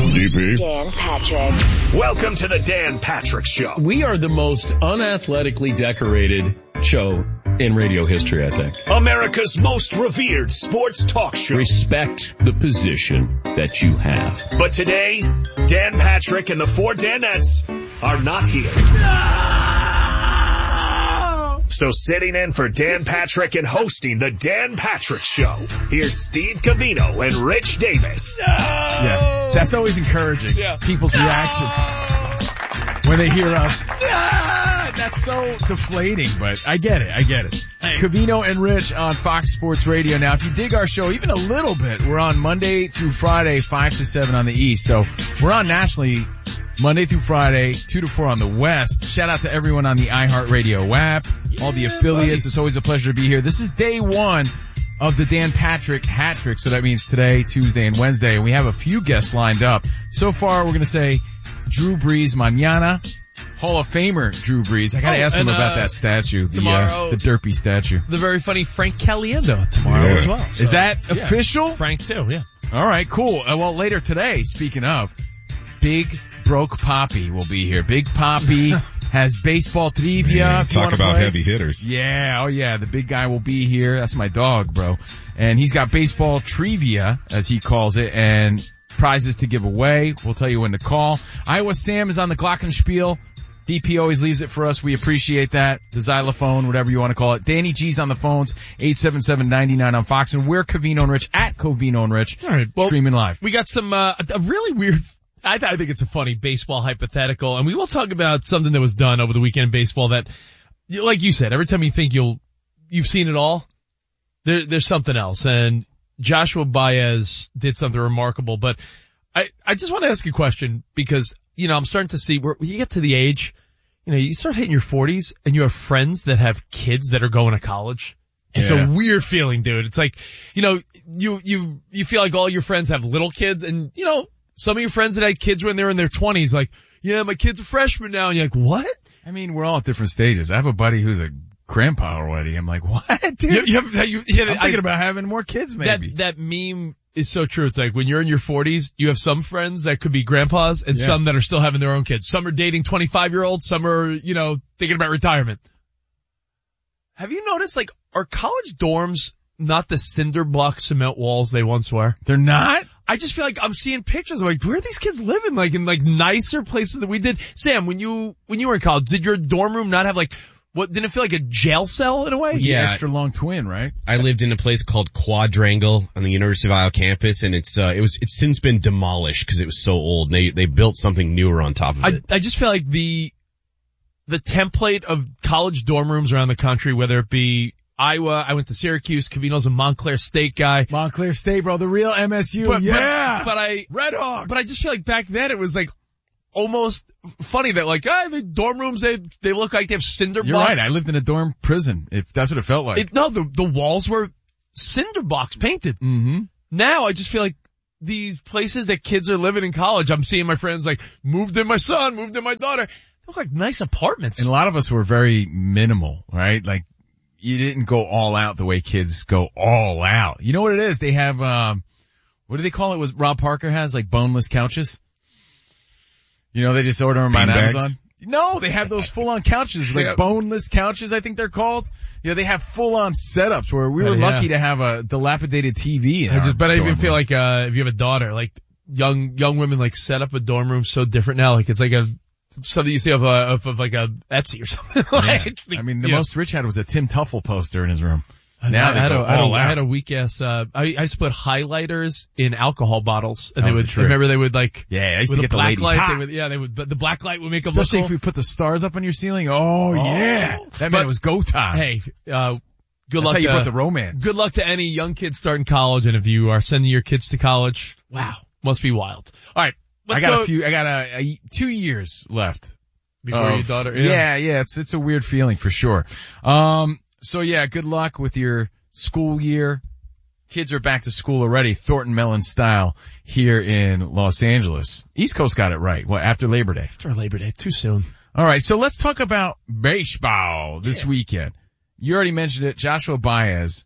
DP. Dan Patrick. Welcome to the Dan Patrick Show. We are the most unathletically decorated show in radio history, I think. America's most revered sports talk show. Respect the position that you have. But today, Dan Patrick and the four Danettes are not here. So sitting in for Dan Patrick and hosting the Dan Patrick Show, here's Steve Covino and Rich Davis. Yeah, that's always encouraging. Yeah. People's reaction when they hear us. That's so deflating, but I get it. Hey. Covino and Rich on Fox Sports Radio. Now, if you dig our show even a little bit, we're on Monday through Friday, 5 to 7 on the East. So we're on nationally Monday through Friday, 2 to 4 on the West. Shout out to everyone on the iHeartRadio app, all the affiliates. It's always a pleasure to be here. This is day one of the Dan Patrick hat trick. So that means today, Tuesday, and Wednesday. And we have a few guests lined up. So far, we're going to say Drew Brees mañana. Hall of Famer Drew Brees. I gotta ask him about that statue, the Derpy statue. The very funny Frank Caliendo tomorrow as well. So, is that official? Frank too, yeah. All right, cool. Well, later today, speaking of, Big Broke Poppy will be here. Big Poppy has baseball trivia. Talk about heavy hitters. Yeah, oh yeah, the big guy will be here. That's my dog, bro. And he's got baseball trivia, as he calls it, and prizes to give away. We'll tell you when to call. Iowa Sam is on the Glockenspiel. DP always leaves it for us. We appreciate that. The xylophone, whatever you want to call it. Danny G's on the phones, 877-99 on Fox. And we're Covino and Rich at Covino and Rich. All right, well, streaming live. We got some, a really weird, I think it's a funny baseball hypothetical. And we will talk about something that was done over the weekend in baseball that, like you said, every time you think you've seen it all, there's something else. And Joshua Baez did something remarkable. But I just want to ask a question because, I'm starting to see where you get to the age, you start hitting your 40s and you have friends that have kids that are going to college. It's a weird feeling, dude. It's like, you feel like all your friends have little kids and, some of your friends that had kids when they were in their 20s, like, yeah, my kid's a freshman now. And you're like, what? I mean, we're all at different stages. I have a buddy who's a grandpa already. I'm like, what, dude? I'm thinking about having more kids, maybe. That meme is so true. It's like when you're in your 40s, you have some friends that could be grandpas and some that are still having their own kids. Some are dating 25-year-olds. Some are, thinking about retirement. Have you noticed, are college dorms not the cinder block cement walls they once were? They're not? I just feel like I'm seeing pictures. I'm like, where are these kids living? In nicer places than we did. Sam, when you were in college, did your dorm room not have didn't it feel like a jail cell in a way? Yeah. Extra long twin, right? I lived in a place called Quadrangle on the University of Iowa campus, and it's since been demolished because it was so old. They built something newer on top of it. I just feel like the template of college dorm rooms around the country, whether it be Iowa, I went to Syracuse, Covino's a Montclair State guy. Montclair State, bro, the real MSU. Red Hawks. But I just feel like back then it was almost funny that the dorm rooms, they look like they have cinder block. You're right. I lived in a dorm prison, if that's what it felt like. The walls were cinder blocks painted. Mm-hmm. Now I just feel like these places that kids are living in college, I'm seeing my friends moved in my son, moved in my daughter. They look like nice apartments. And a lot of us were very minimal, right? You didn't go all out the way kids go all out. You know what it is? They have, what do they call it? What Rob Parker has, boneless couches? They just order them on Amazon. No, they have those full-on couches, boneless couches, I think they're called. They have full-on setups where we were lucky to have a dilapidated TV. I even feel like, if you have a daughter, young women, set up a dorm room so different now. It's something you see of a Etsy or something. The most Rich had was a Tim Tuffle poster in his room. Now I had a weak ass, I used to put highlighters in alcohol bottles and I remember they would I used to get the ladies hot. The black light would make them especially if we put the stars up on your ceiling. That meant it was go time. Hey, good luck. That's how you put the romance. Good luck to any young kids starting college, and if you are sending your kids to college, wow, must be wild. All right. I got 2 years left. Before your daughter? Yeah, it's a weird feeling for sure. Good luck with your school year. Kids are back to school already, Thornton Mellon style here in Los Angeles. East Coast got it right. After Labor Day? After Labor Day, too soon. All right, so let's talk about baseball this weekend. You already mentioned it, Joshua Baez.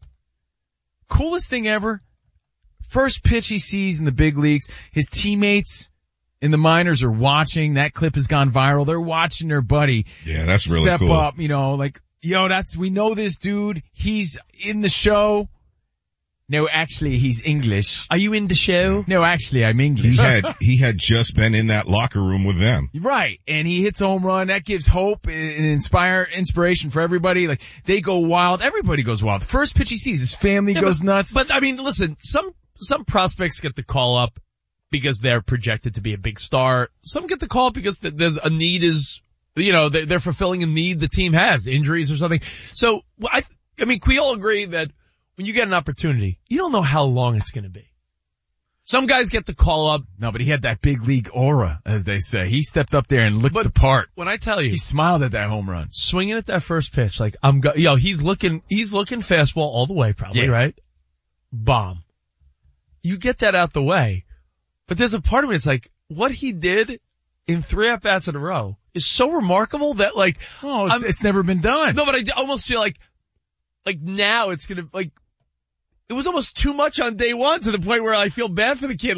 Coolest thing ever. First pitch he sees in the big leagues. His teammates in the minors are watching. That clip has gone viral. They're watching their buddy. Yeah, that's really step cool. up, like, we know this dude. He's in the show. No, actually, he's English. Are you in the show? No, actually, I'm English. He had just been in that locker room with them. Right. And he hits a home run. That gives hope and inspiration for everybody. Like, they go wild. Everybody goes wild. The first pitch he sees, his family goes nuts. But I mean, listen, some prospects get the call up because they're projected to be a big star. Some get the call up because there's a need they're fulfilling a need the team has, injuries or something. So, I mean, can we all agree that when you get an opportunity, you don't know how long it's going to be? Some guys get the call up. No, but he had that big league aura, as they say. He stepped up there and looked the part. When I tell you, he smiled at that home run, swinging at that first pitch, like he's looking fastball all the way, probably, right? Bomb. You get that out the way, but there's a part of me that's like, what he did in 3 at-bats in a row is so remarkable that it's never been done. No, but I almost feel like now it's gonna, it was almost too much on day one to the point where I feel bad for the kid.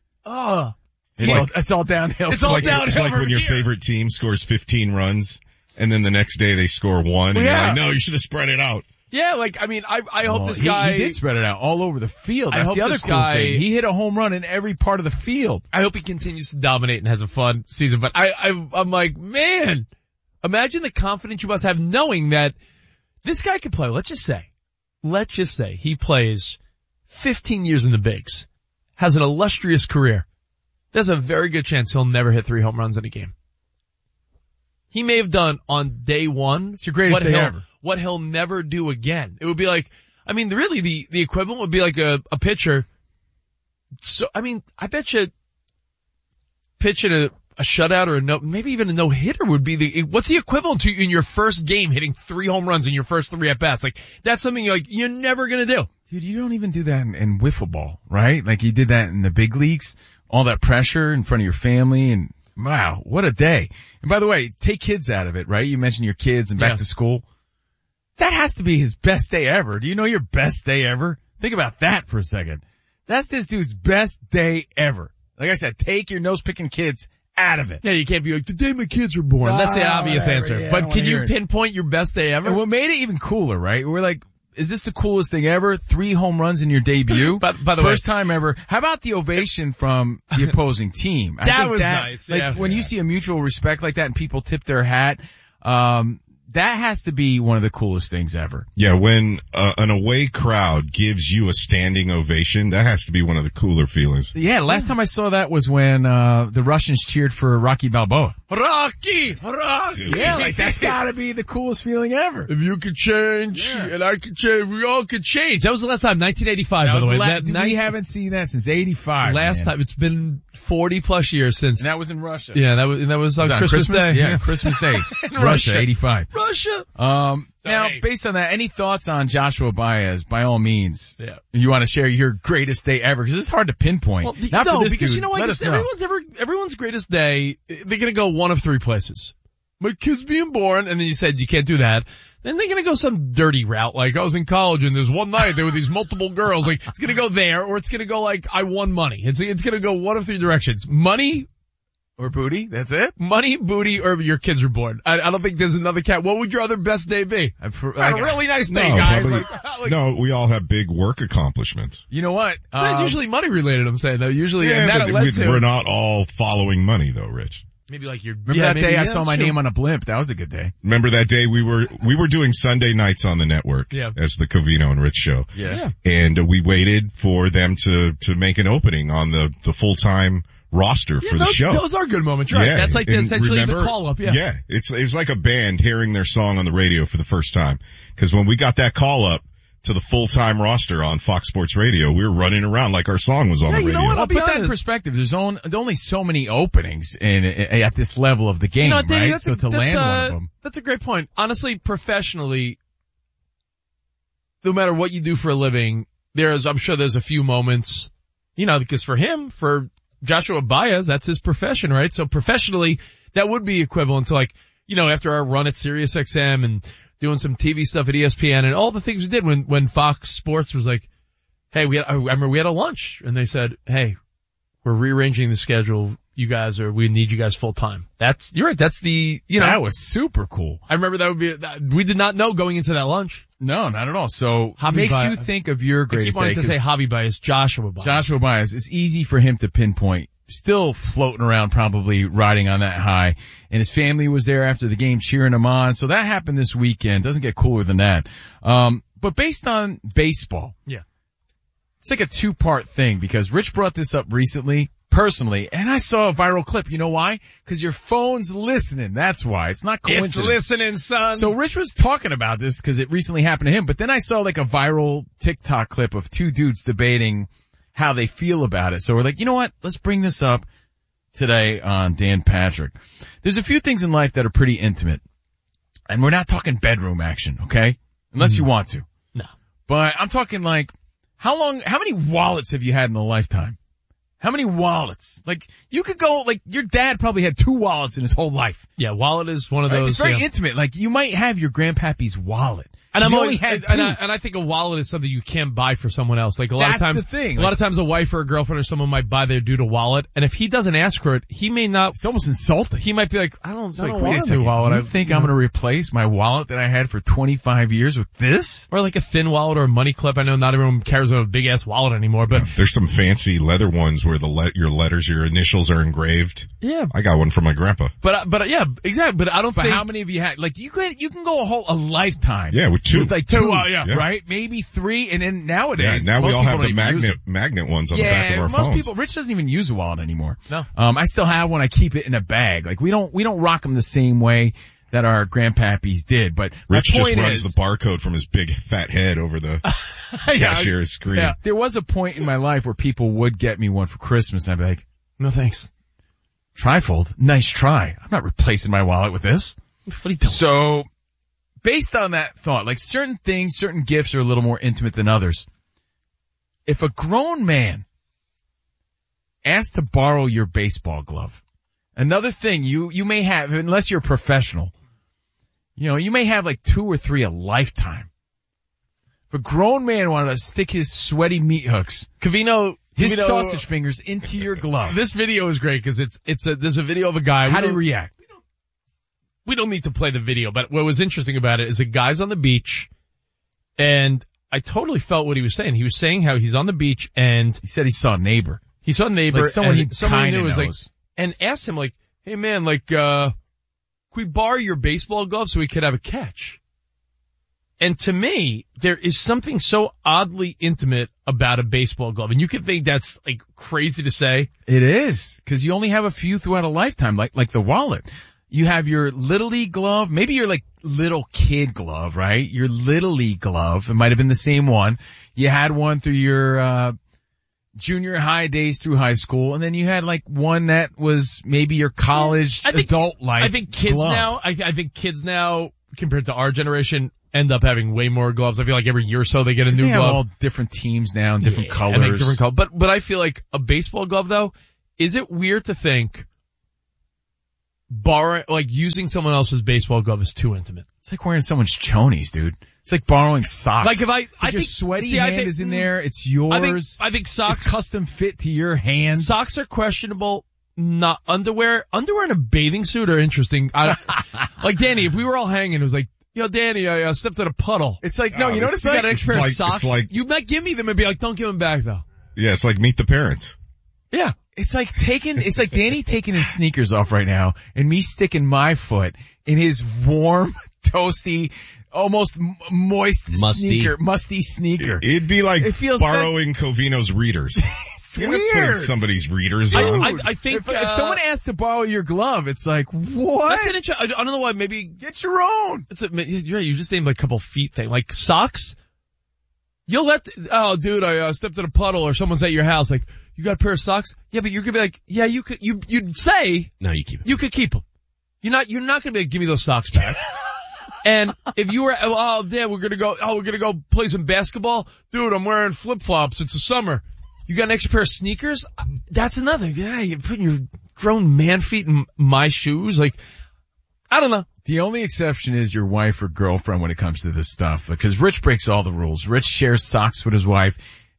It's all downhill. It's all downhill. It's like when your favorite team scores 15 runs and then the next day they score 1 and you're like, no, you should have spread it out. Yeah, I hope this guy... He did spread it out all over the field. That's the other cool thing. He hit a home run in every part of the field. I hope he continues to dominate and has a fun season, but I'm like, man, imagine the confidence you must have knowing that this guy could play. Let's just say he plays 15 years in the bigs, has an illustrious career. There's a very good chance he'll never hit 3 home runs in a game. He may have done on day one. It's your greatest day ever. What he'll never do again. It would be like, really the equivalent would be like a pitcher. So, I bet you pitching a shutout or maybe even a no-hitter would be what's the equivalent to in your first game hitting 3 home runs in your first 3 at-bats? Like, that's something you're never gonna do. Dude, you don't even do that in wiffle ball, right? Like, you did that in the big leagues. All that pressure in front of your family and wow, what a day. And by the way, take kids out of it, right? You mentioned your kids and back to school. That has to be his best day ever. Do you know your best day ever? Think about that for a second. That's this dude's best day ever. Like I said, take your nose-picking kids out of it. Yeah, you can't be like, the day my kids were born. That's the obvious answer. Yeah, but can you pinpoint your best day ever? And what made it even cooler, right? We're like, is this the coolest thing ever? 3 home runs in your debut? By the First time ever. How about the ovation from the opposing team? That was nice. Like, when you see a mutual respect like that and people tip their hat, that has to be one of the coolest things ever. Yeah, when an away crowd gives you a standing ovation, that has to be one of the cooler feelings. Yeah, last time I saw that was when the Russians cheered for Rocky Balboa. Rocky! Yeah, like that's gotta be the coolest feeling ever. If you could change, and I could change, we all could change. That was the last time, 1985, by the way. We haven't seen that since 85. Last time, it's been 40 plus years since. And that was in Russia. Yeah, that was on Christmas Day. Yeah, Christmas Day. Russia, 85. Russia. Now, based on that, any thoughts on Joshua Baez? By all means. Yeah. You want to share your greatest day ever? Because it's hard to pinpoint. Well, Not for this because dude. You know what? Everyone's greatest day, they're gonna go one of 3 places. My kid's being born, and then you said you can't do that. Then they're gonna go some dirty route, like I was in college and there's one night there were these multiple girls. Like, it's gonna go there, or it's gonna go like I won money. It's gonna go one of 3 directions. Money, or booty, that's it? Money, booty, or your kids are born. I don't think there's another cat. What would your other best day be? A really nice day, guys. No, we all have big work accomplishments. You know what? It's usually money related, I'm saying. No, usually, yeah, and that led to. We're not all following money though, Rich. Maybe like your, remember that day I saw my name on a blimp? That was a good day. Remember that day we were doing Sunday nights on the network as the Covino and Rich show. Yeah. And we waited for them to make an opening on the full-time roster for the show. Those are good moments, right? Yeah. That's like essentially the call up, Yeah. It was like a band hearing their song on the radio for the first time. Cause when we got that call up to the full-time roster on Fox Sports Radio, we were running around like our song was on the radio. You know what? I'll put that in perspective. There's only so many openings at this level of the game, Danny, right? So to land one of them. That's a great point. Honestly, professionally, no matter what you do for a living, I'm sure there's a few moments, because for Joshua Baez, that's his profession, right? So professionally, that would be equivalent to after our run at Sirius XM and doing some TV stuff at ESPN and all the things we did when Fox Sports was like, hey, I remember we had a lunch and they said, hey, we're rearranging the schedule. we need you guys full time. You're right. That's that was super cool. I remember we did not know going into that lunch. No, not at all. So, Javi makes Baez. you think of your greatest day. I keep wanting to say Javi Baez, Joshua Baez. Joshua Baez. It's easy for him to pinpoint. Still floating around, probably riding on that high. And his family was there after the game cheering him on. So that happened this weekend. Doesn't get cooler than that. But based on baseball. Yeah. It's like a two-part thing because Rich brought this up recently, personally, and I saw a viral clip. You know why? Because your phone's listening. That's why. It's not coincidence. It's listening, son. So Rich was talking about this because it recently happened to him, but then I saw like a viral TikTok clip of two dudes debating how they feel about it. So we're like, you know what? Let's bring this up today on Dan Patrick. There's a few things in life that are pretty intimate, and we're not talking bedroom action, okay? Unless you want to. No. But I'm talking like, how many wallets have you had in a lifetime? How many wallets? Like, you could go, like, your dad probably had 2 wallets in his whole life. Yeah, wallet is one of those. It's very intimate. Like, you might have your grandpappy's wallet. And I'm only had 2. And I think a wallet is something you can't buy for someone else. Like a lot of times, the thing. A lot of times a wife or a girlfriend or someone might buy their dude a wallet, and if he doesn't ask for it, he may not. It's almost insulting. He might be like, I don't wait a want a second. wallet. You think I'm going to replace my wallet that I had for 25 years with this? Or like a thin wallet or a money clip. I know not everyone carries a big ass wallet anymore, but there's some fancy leather ones where your initials are engraved. Yeah. I got one from my grandpa. But yeah, exactly. But I don't think. How many of you had, like, you can go a lifetime. Yeah, with 2. With like 2. Yeah. Right? Maybe 3, and then nowadays. Yeah, now we all have the magnet ones on the back of our phones. Most people, Rich doesn't even use a wallet anymore. No. I still have one. I keep it in a bag. Like, we don't rock them the same way that our grandpappies did, but Rich my point just runs is, the barcode from his big fat head over the cashier's screen. Yeah. There was a point in my life where people would get me one for Christmas, and I'd be like, no thanks. Trifold? Nice try. I'm not replacing my wallet with this. What are you doing? So, based on that thought, like certain things, certain gifts are a little more intimate than others. If a grown man asks to borrow your baseball glove, another thing you may have, unless you're a professional, you may have like 2 or 3 a lifetime. If a grown man wanted to stick his sweaty meat hooks, his sausage fingers into your glove. This video is great because there's a video of a guy. How do you react? We don't need to play the video, but what was interesting about it is a guy's on the beach, and I totally felt what he was saying. He was saying how he's on the beach, and he said he saw a neighbor. He saw a neighbor, like someone he someone knew was knows. like, and asked him like, "Hey man, like, can we borrow your baseball glove so we could have a catch?" And to me, there is something so oddly intimate about a baseball glove, and you could think that's like crazy to say. It is, because you only have a few throughout a lifetime, like the wallet. You have your Little League glove, maybe your like little kid glove, right? Your Little League glove, it might have been the same one. You had one through your, junior high days through high school, and then you had like one that was maybe your college adult life. I think kids glove. now, I think kids now, compared to our generation, end up having way more gloves. I feel like every year or so they get a new they have glove. all different teams now and different colors. I think different colors. But I feel like a baseball glove though, is it weird to think using someone else's baseball glove is too intimate? It's like wearing someone's chonies, dude. It's like borrowing socks. Like if I think your sweaty hand is in there, it's yours. I think socks, it's custom fit to your hand. Socks are questionable. Not underwear in a bathing suit are interesting. Like Danny, if we were all hanging, it was like, yo, Danny, I stepped in a puddle. It's like, no, you notice you like, got an extra pair of socks. Like, you might give me them and be like, don't give them back though. Yeah, it's like Meet the Parents. Yeah. It's like Danny taking his sneakers off right now and me sticking my foot in his warm, toasty, almost moist musty sneaker. It'd be like feels borrowing Covino's readers. It's you weird. Putting somebody's readers on. I think if someone asks to borrow your glove, it's like, what? That's an interesting, I don't know why, maybe get your own. You're right, you just named like a couple feet thing. Like socks, dude, I stepped in a puddle, or someone's at your house, like, you got a pair of socks? Yeah, but you're gonna be like, yeah, you could, you'd say. No, you keep it. You could keep them. You're not gonna be like, give me those socks back. And if you were, Dad, we're gonna go play some basketball. Dude, I'm wearing flip-flops. It's the summer. You got an extra pair of sneakers? That's another. Yeah, you're putting your grown man feet in my shoes. Like, I don't know. The only exception is your wife or girlfriend when it comes to this stuff, because Rich breaks all the rules. Rich shares socks with his wife.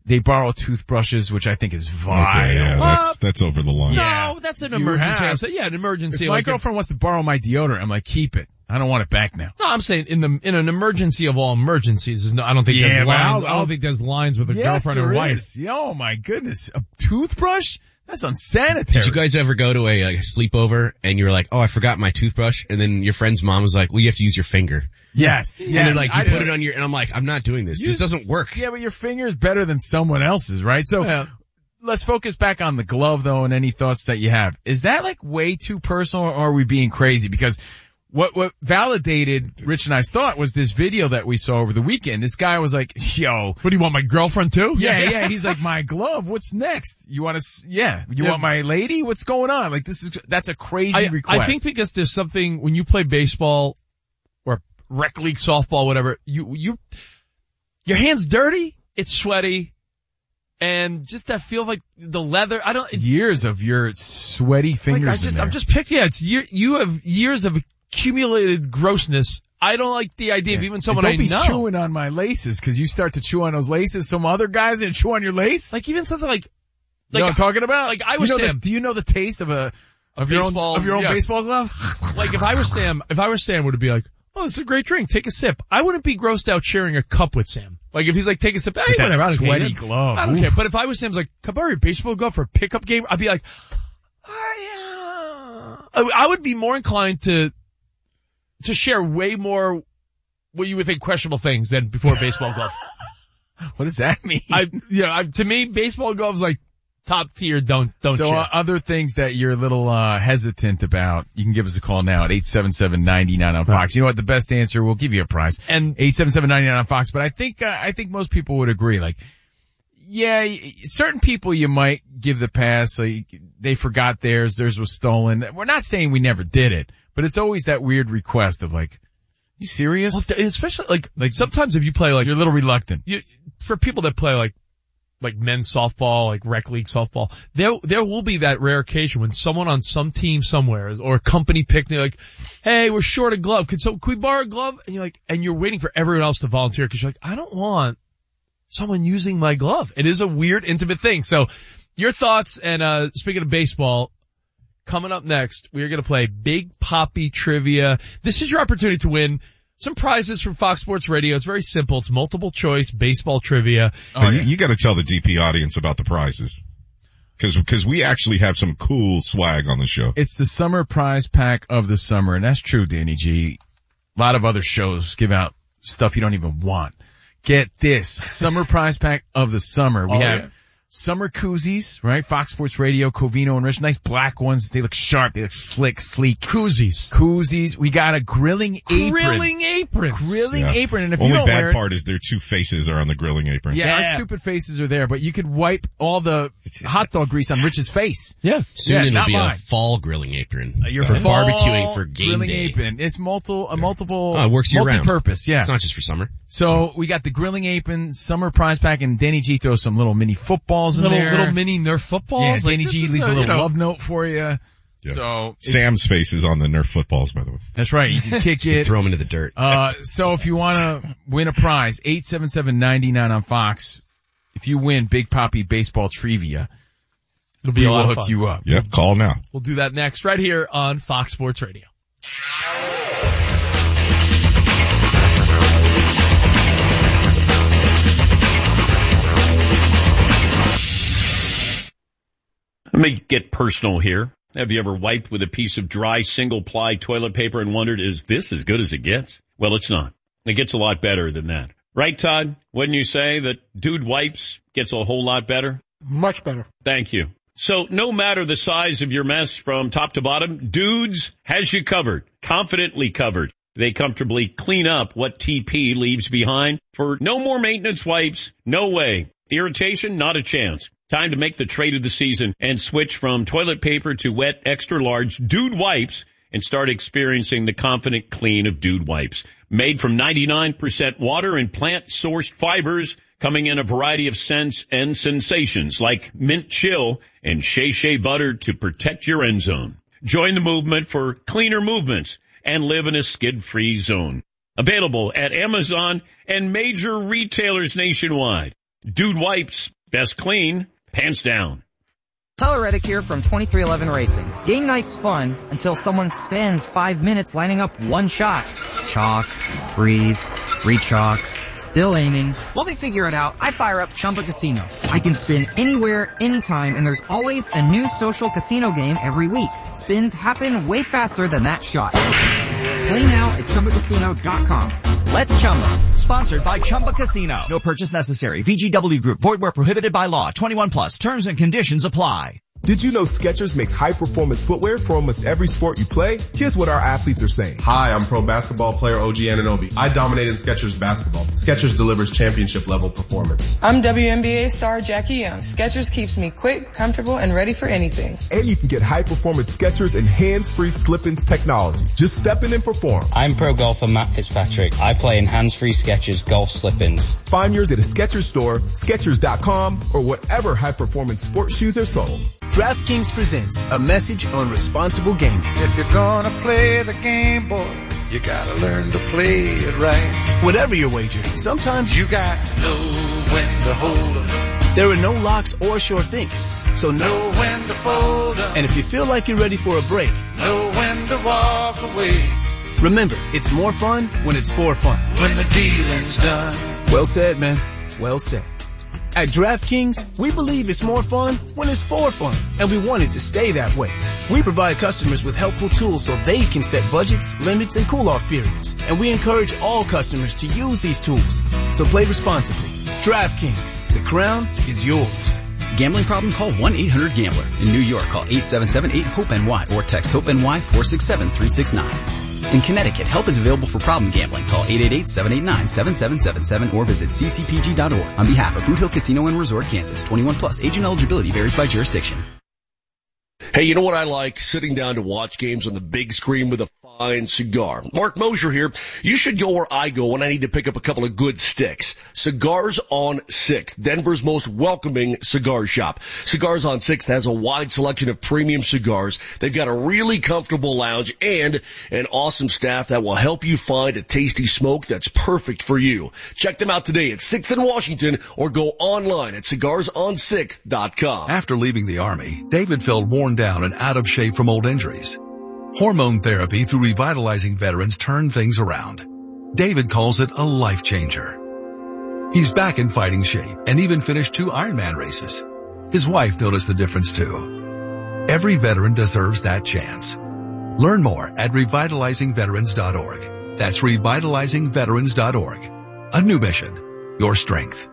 they borrow toothbrushes, which I think is vile. Okay, yeah, that's over the line. No, that's an emergency. Yeah, an emergency. If my girlfriend wants to borrow my deodorant, I'm like, keep it. I don't want it back now. No, I'm saying in an emergency of all emergencies, I don't think there's lines. I don't think there's lines with a girlfriend or wife. Oh my goodness, a toothbrush? That's unsanitary. Did you guys ever go to a sleepover and you were like, oh, I forgot my toothbrush, and then your friend's mom was like, well, you have to use your finger. Yes. And they're like, you put it on your, and I'm like, I'm not doing this. This doesn't work. Yeah, but your finger is better than someone else's, right? So let's focus back on the glove though, and any thoughts that you have. Is that like way too personal, or are we being crazy? Because what validated Rich and I's thought was this video that we saw over the weekend. This guy was like, yo. What do you want, my girlfriend too? Yeah. He's like, my glove, what's next? You want my lady? What's going on? Like that's a crazy request. I think because there's something, when you play baseball or rec league softball, whatever, your hand's dirty, it's sweaty, and just that feel like the leather, years of your sweaty fingers I'm just picturing, you have years of accumulated grossness. I don't like the idea of even someone I know. Don't be chewing on my laces, cause you start to chew on those laces. Some other guys that chew on your lace. Like even something like you know what I'm talking about? Like I was Sam. Do you know the taste of your own baseball glove? Like if I were Sam, would it be like, oh, this is a great drink. Take a sip. I wouldn't be grossed out sharing a cup with Sam. Like if he's like, take a sip, hey, whatever. Sweaty glove. I don't care. But if I was Sam's like, can I borrow your baseball glove for a pickup game? I'd be like, I would be more inclined to share way more what you would think questionable things than before a baseball glove. What does that mean? To me, baseball gloves like top tier. Don't So share. Other things that you're a little hesitant about, you can give us a call now at 877-99 on Fox. You know what? The best answer, we'll give you a prize. And 877-99 on Fox. But I think most people would agree. Like, yeah, certain people you might give the pass. Like they forgot theirs was stolen. We're not saying we never did it, but it's always that weird request of like, you serious? Well, especially like sometimes if you play like, you're a little reluctant. For people that play like men's softball, like rec league softball, there will be that rare occasion when someone on some team somewhere or a company picnic, like, hey, we're short a glove. Can we borrow a glove? And you're waiting for everyone else to volunteer because you're like, I don't want someone using my glove. It is a weird, intimate thing. So your thoughts, and speaking of baseball, coming up next, we are going to play Big Papi Trivia. This is your opportunity to win some prizes from Fox Sports Radio. It's very simple. It's multiple choice baseball trivia. You got to tell the DP audience about the prizes. Cause we actually have some cool swag on the show. It's the summer prize pack of the summer, and that's true, Danny G. A lot of other shows give out stuff you don't even want. Get this. Summer prize pack of the summer. We have summer koozies, right? Fox Sports Radio, Covino and Rich. Nice black ones. They look sharp. They look slick, sleek. Koozies. We got a grilling apron. Grilling apron. And if Only you don't wear bad part is their two faces are on the grilling apron. Yeah, our stupid faces are there, but you could wipe all the hot dog grease on Rich's face. Yeah. Soon it'll be a fall grilling apron. Your for fall barbecuing for game grilling day. apron. It's multiple, it works year round. Multi-purpose, yeah. It's not just for summer. So we got the grilling apron, summer prize pack, and Danny G throws some little mini footballs in there. Little mini Nerf footballs. Yeah, Danny G leaves a little love note for you. Yeah. So Sam's face is on the Nerf footballs, by the way. That's right. You can kick it. Throw them into the dirt. So if you want to win a prize, 877-99 on Fox. If you win Big Papi Baseball Trivia, we will hook you up. Yep, call now. We'll do that next right here on Fox Sports Radio. Let me get personal here. Have you ever wiped with a piece of dry single-ply toilet paper and wondered, is this as good as it gets? Well, it's not. It gets a lot better than that. Right, Todd? Wouldn't you say that Dude Wipes gets a whole lot better? Much better. Thank you. So no matter the size of your mess from top to bottom, Dudes has you covered, confidently covered. They comfortably clean up what TP leaves behind. For no more maintenance wipes, no way. Irritation, not a chance. Time to make the trade of the season and switch from toilet paper to wet, extra large Dude Wipes and start experiencing the confident clean of Dude Wipes. Made from 99% water and plant-sourced fibers, coming in a variety of scents and sensations like mint chill and shea shea butter to protect your end zone. Join the movement for cleaner movements and live in a skid-free zone. Available at Amazon and major retailers nationwide. Dude Wipes, Best clean, pants down. Tyler Reddick here from 2311 Racing. Game night's fun until someone spends 5 minutes lining up one shot. Chalk, breathe, re-chalk, still aiming. While they figure it out, I fire up Chumba Casino. I can spin anywhere, anytime, and there's always a new social casino game every week. Spins happen way faster than that shot. Play now at ChumbaCasino.com. Let's Chumba. Sponsored by Chumba Casino. No purchase necessary. VGW Group. Void where prohibited by law. 21 plus. Terms and conditions apply. Did you know Skechers makes high-performance footwear for almost every sport you play? Here's what our athletes are saying. Hi, I'm pro basketball player OG Anunoby. I dominated Skechers basketball. Skechers delivers championship-level performance. I'm WNBA star Jackie Young. Skechers keeps me quick, comfortable, and ready for anything. And you can get high-performance Skechers and hands-free slip-ins technology. Just step in and perform. I'm pro golfer Matt Fitzpatrick. I play in hands-free Skechers golf slip-ins. Find yours at a Skechers store, Skechers.com, or whatever high-performance sports shoes are sold. DraftKings presents a message on responsible gaming. If you're gonna play the game, boy, you gotta learn to play it right. Whatever your wager, sometimes you got to know when to hold up. There are no locks or sure things, so know when to fold up. And if you feel like you're ready for a break, know when to walk away. Remember, it's more fun when it's for fun. When the dealing's done. Well said, man. Well said. At DraftKings, we believe it's more fun when it's for fun, and we want it to stay that way. We provide customers with helpful tools so they can set budgets, limits, and cool-off periods, and we encourage all customers to use these tools. So play responsibly. DraftKings, the crown is yours. Gambling problem? Call 1-800-GAMBLER. In New York, call 877-8-HOPE-NY or text HOPE-NY 467-369. In Connecticut, help is available for problem gambling. Call 888-789-7777 or visit ccpg.org. On behalf of Boot Hill Casino and Resort, Kansas, 21 plus. Age and eligibility varies by jurisdiction. Hey, you know what I like? Sitting down to watch games on the big screen with a fine cigar. Mark Mosier here. You should go where I go when I need to pick up a couple of good sticks. Cigars on 6th, Denver's most welcoming cigar shop. Cigars on 6th has a wide selection of premium cigars. They've got a really comfortable lounge and an awesome staff that will help you find a tasty smoke that's perfect for you. Check them out today at 6th and Washington or go online at cigarsonsixth.com. After leaving the Army, David felt worn down and out of shape from old injuries. Hormone therapy through Revitalizing Veterans turned things around. David calls it a life changer. He's back in fighting shape and even finished 2 Ironman races. His wife noticed the difference too. Every veteran deserves that chance. Learn more at revitalizingveterans.org. That's revitalizingveterans.org. A new mission, your strength.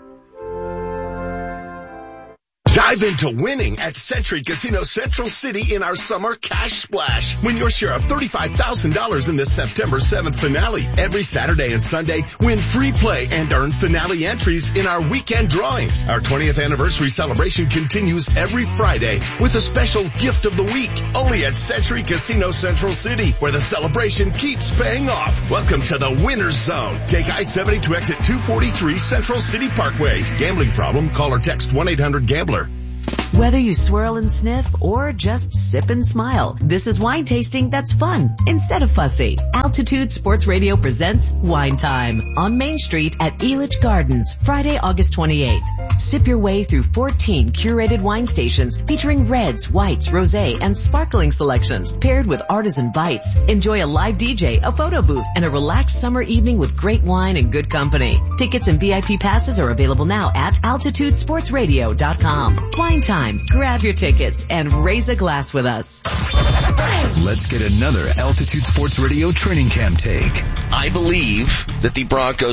Dive into winning at Century Casino Central City in our summer cash splash. Win your share of $35,000 in the September 7th finale. Every Saturday and Sunday, win free play and earn finale entries in our weekend drawings. Our 20th anniversary celebration continues every Friday with a special gift of the week. Only at Century Casino Central City, where the celebration keeps paying off. Welcome to the Winner's Zone. Take I-70 to exit 243 Central City Parkway. Gambling problem? Call or text 1-800-GAMBLER. Whether you swirl and sniff or just sip and smile, this is wine tasting that's fun instead of fussy. Altitude Sports Radio presents Wine Time on Main Street at Elitch Gardens, Friday, August 28th. Sip your way through 14 curated wine stations featuring reds, whites, rosé, and sparkling selections paired with artisan bites. Enjoy a live DJ, a photo booth, and a relaxed summer evening with great wine and good company. Tickets and VIP passes are available now at altitudesportsradio.com. Wine Time. Grab your tickets and raise a glass with us. Let's get another Altitude Sports Radio training camp take. I believe that the Broncos